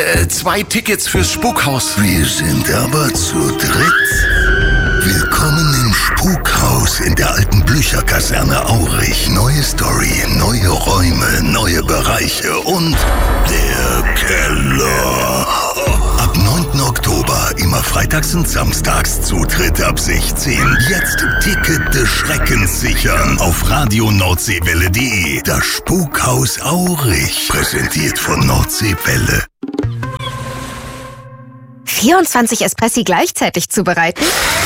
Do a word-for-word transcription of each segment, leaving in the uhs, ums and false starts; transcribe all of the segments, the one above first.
Äh, zwei Tickets fürs Spukhaus. Wir sind aber zu dritt. Willkommen im Spukhaus in der alten Blücherkaserne Aurich. Neue Story, neue Räume, neue Bereiche und der Keller. Ab neunten Oktober, immer freitags und samstags, Zutritt ab sechzehn. Jetzt Ticket des Schreckens sichern auf radio nordseewelle punkt de. Das Spukhaus Aurich, präsentiert von Nordseewelle. vierundzwanzig Espressi gleichzeitig zubereiten?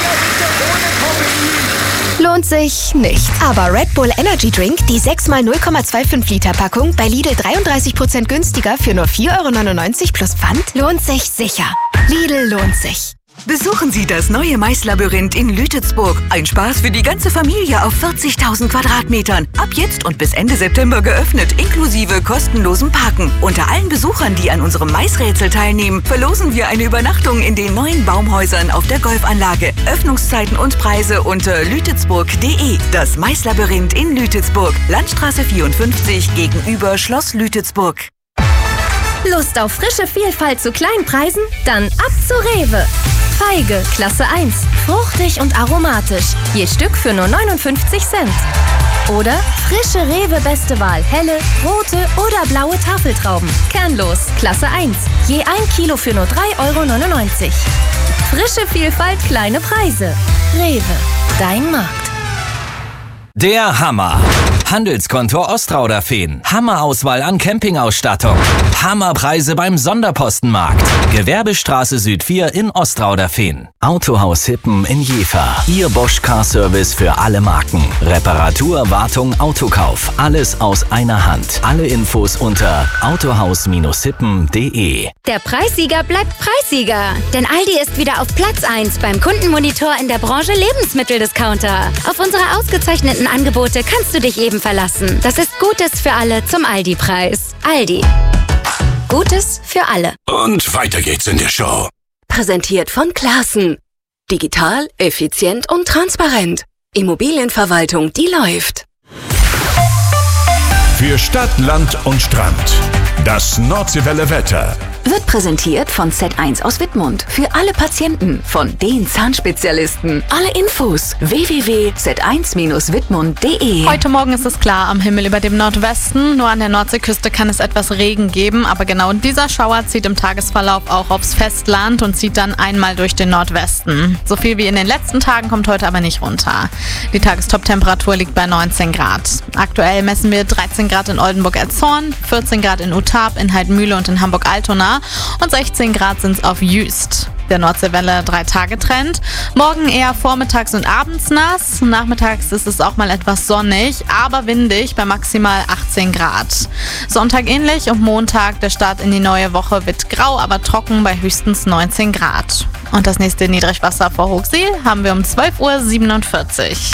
Lohnt sich nicht. Aber Red Bull Energy Drink, die sechs mal null Komma fünfundzwanzig Liter Packung, bei Lidl dreiunddreißig Prozent günstiger für nur vier Euro neunundneunzig plus Pfand, lohnt sich sicher. Lidl lohnt sich. Besuchen Sie das neue Maislabyrinth in Lütetsburg. Ein Spaß für die ganze Familie auf vierzigtausend Quadratmetern. Ab jetzt und bis Ende September geöffnet, inklusive kostenlosem Parken. Unter allen Besuchern, die an unserem Maisrätsel teilnehmen, verlosen wir eine Übernachtung in den neuen Baumhäusern auf der Golfanlage. Öffnungszeiten und Preise unter lütetsburg punkt de. Das Maislabyrinth in Lütetsburg. Landstraße vierundfünfzig gegenüber Schloss Lütetsburg. Lust auf frische Vielfalt zu kleinen Preisen? Dann ab zu Rewe. Feige, Klasse eins. Fruchtig und aromatisch. Je Stück für nur neunundfünfzig Cent. Oder frische Rewe Beste Wahl. Helle, rote oder blaue Tafeltrauben. Kernlos, Klasse eins. Je ein Kilo für nur drei Euro neunundneunzig. Frische Vielfalt, kleine Preise. Rewe, dein Markt. Der Hammer. Handelskonto Ostrauderfehn. Hammerauswahl an Campingausstattung. Hammerpreise beim Sonderpostenmarkt. Gewerbestraße Süd vier in Ostrauderfehn. Autohaus Hippen in Jever. Ihr Bosch Car Service für alle Marken. Reparatur, Wartung, Autokauf. Alles aus einer Hand. Alle Infos unter autohaus hippen punkt de. Der Preissieger bleibt Preissieger. Denn Aldi ist wieder auf Platz eins beim Kundenmonitor in der Branche Lebensmitteldiscounter. Auf unsere ausgezeichneten Angebote kannst du dich eben verlassen. Das ist Gutes für alle zum Aldi-Preis. Aldi. Gutes für alle. Und weiter geht's in der Show. Präsentiert von Classen. Digital, effizient und transparent. Immobilienverwaltung, die läuft. Für Stadt, Land und Strand. Das Nordseewelle Wetter. Wird präsentiert von Z eins aus Wittmund. Für alle Patienten, von den Zahnspezialisten. Alle Infos w w w punkt z eins Bindestrich wittmund punkt de. Heute Morgen ist es klar am Himmel über dem Nordwesten. Nur an der Nordseeküste kann es etwas Regen geben. Aber genau dieser Schauer zieht im Tagesverlauf auch aufs Festland und zieht dann einmal durch den Nordwesten. So viel wie in den letzten Tagen kommt heute aber nicht runter. Die Tagestop-Temperatur liegt bei neunzehn Grad. Aktuell messen wir dreizehn Grad in Oldenburg-Elbshorn, vierzehn Grad in Utarp, in Heidmühle und in Hamburg-Altona und sechzehn Grad sind es auf Jüst. Der Nordseewelle drei Tage Trend. Morgen eher vormittags und abends nass. Nachmittags ist es auch mal etwas sonnig, aber windig bei maximal achtzehn Grad. Sonntag ähnlich und Montag, der Start in die neue Woche, wird grau, aber trocken bei höchstens neunzehn Grad. Und das nächste Niedrigwasser vor Hochseel haben wir um zwölf Uhr siebenundvierzig.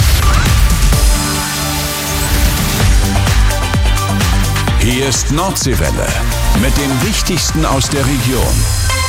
Hier ist Nordseewelle mit dem Wichtigsten aus der Region.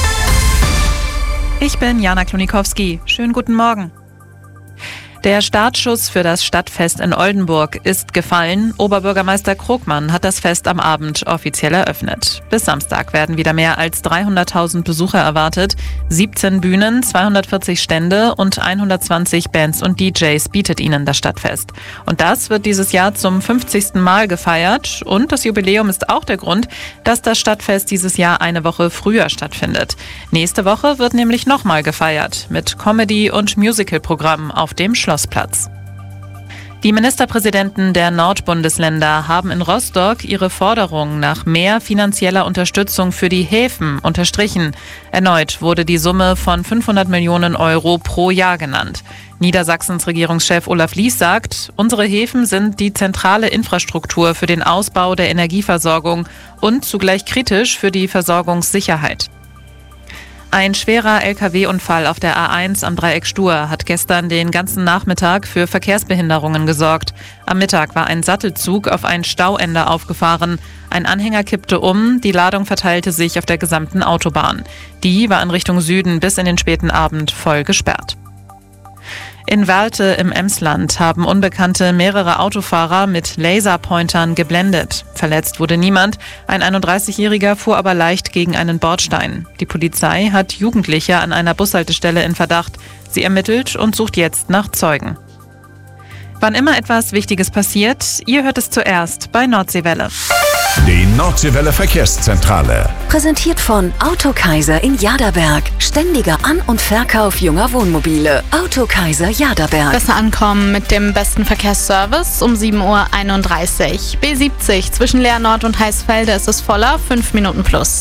Ich bin Jana Klonikowski. Schönen guten Morgen. Der Startschuss für das Stadtfest in Oldenburg ist gefallen. Oberbürgermeister Krogmann hat das Fest am Abend offiziell eröffnet. Bis Samstag werden wieder mehr als dreihunderttausend Besucher erwartet. siebzehn Bühnen, zweihundertvierzig Stände und hundertzwanzig Bands und D Js bietet ihnen das Stadtfest. Und das wird dieses Jahr zum fünfzigsten Mal gefeiert. Und das Jubiläum ist auch der Grund, dass das Stadtfest dieses Jahr eine Woche früher stattfindet. Nächste Woche wird nämlich nochmal gefeiert mit Comedy- und Musical-Programm auf dem Schlossplatz. Die Ministerpräsidenten der Nordbundesländer haben in Rostock ihre Forderung nach mehr finanzieller Unterstützung für die Häfen unterstrichen. Erneut wurde die Summe von fünfhundert Millionen Euro pro Jahr genannt. Niedersachsens Regierungschef Olaf Lies sagt, unsere Häfen sind die zentrale Infrastruktur für den Ausbau der Energieversorgung und zugleich kritisch für die Versorgungssicherheit. Ein schwerer L K W-Unfall auf der A eins am Dreieck Stur hat gestern den ganzen Nachmittag für Verkehrsbehinderungen gesorgt. Am Mittag war ein Sattelzug auf ein Stauende aufgefahren. Ein Anhänger kippte um, die Ladung verteilte sich auf der gesamten Autobahn. Die war in Richtung Süden bis in den späten Abend voll gesperrt. In Werlte im Emsland haben Unbekannte mehrere Autofahrer mit Laserpointern geblendet. Verletzt wurde niemand. Ein einunddreißigjähriger fuhr aber leicht gegen einen Bordstein. Die Polizei hat Jugendliche an einer Bushaltestelle in Verdacht. Sie ermittelt und sucht jetzt nach Zeugen. Wann immer etwas Wichtiges passiert, ihr hört es zuerst bei Nordseewelle. Die Nordseewelle Verkehrszentrale. Präsentiert von Autokaiser in Jaderberg. Ständiger An- und Verkauf junger Wohnmobile. Autokaiser Jaderberg. Besser ankommen mit dem besten Verkehrsservice um sieben Uhr einunddreißig. B siebzig zwischen Leer Nord und Heißfelde ist es voller, fünf Minuten plus.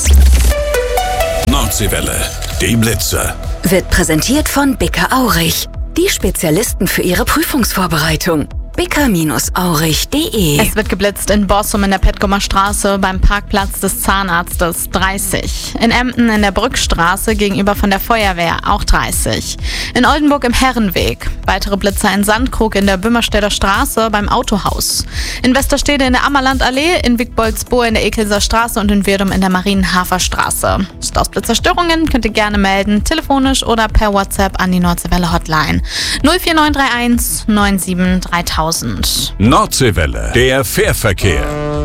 Nordseewelle, die Blitze. Wird präsentiert von Bicker Aurich. Die Spezialisten für ihre Prüfungsvorbereitung. bicker Aurich punkt de. Es wird geblitzt in Bossum in der Petgomer Straße beim Parkplatz des Zahnarztes dreißig. In Emden in der Brückstraße gegenüber von der Feuerwehr auch dreißig. In Oldenburg im Herrenweg. Weitere Blitzer in Sandkrug in der Böhmerstädter Straße beim Autohaus. In Westerstede in der Ammerlandallee, in Wickboldsbohr in der Ekelser Straße und in Wirdum in der Marienhafer Straße. Stausblitzerstörungen könnt ihr gerne melden, telefonisch oder per WhatsApp an die Nordseewelle Hotline null vier neun drei eins neun sieben dreitausend. Nordseewelle, der Fährverkehr.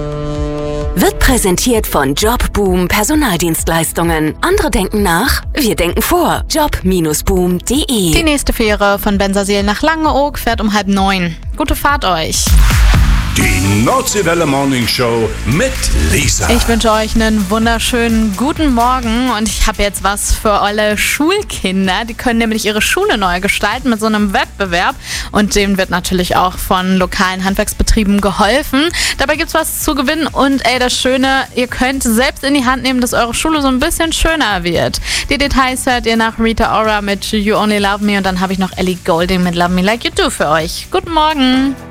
Wird präsentiert von Jobboom Personaldienstleistungen. Andere denken nach, wir denken vor. job Bindestrich boom punkt de. Die nächste Fähre von Bensersiel nach Langeoog fährt um halb neun. Gute Fahrt euch. Die Nordseewelle Morning Show mit Lisa. Ich wünsche euch einen wunderschönen guten Morgen und ich habe jetzt was für alle Schulkinder. Die können nämlich ihre Schule neu gestalten mit so einem Wettbewerb und dem wird natürlich auch von lokalen Handwerksbetrieben geholfen. Dabei gibt's was zu gewinnen und ey, das Schöne, ihr könnt selbst in die Hand nehmen, dass eure Schule so ein bisschen schöner wird. Die Details hört ihr nach Rita Ora mit You Only Love Me und dann habe ich noch Ellie Goulding mit Love Me Like You Do für euch. Guten Morgen.